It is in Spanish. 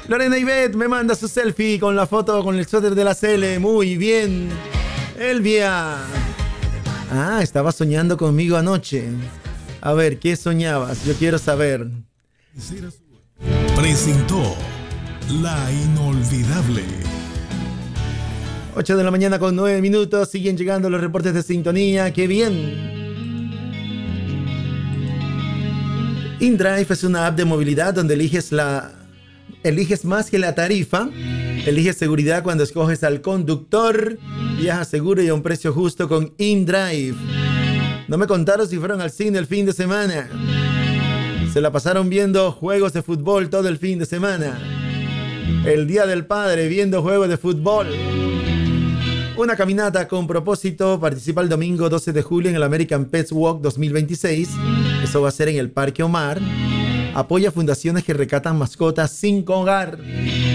Lorena Ivette me manda su selfie con la foto con el suéter de la Cele. Muy bien. Elvia. Ah, estaba soñando conmigo anoche. A ver, ¿qué soñabas? Yo quiero saber. Presentó La Inolvidable. 8 de la mañana con 9 minutos. Siguen llegando los reportes de sintonía. ¡Qué bien! InDrive es una app de movilidad donde eliges más que la tarifa. Eliges seguridad cuando escoges al conductor. Viaja seguro y a un precio justo con InDrive. No me contaron si fueron al cine el fin de semana. Se la pasaron viendo juegos de fútbol todo el fin de semana. El Día del Padre viendo juegos de fútbol. Una caminata con propósito. Participa el domingo 12 de julio en el American Pets Walk 2026. Eso va a ser en el Parque Omar. Apoya fundaciones que rescatan mascotas sin hogar.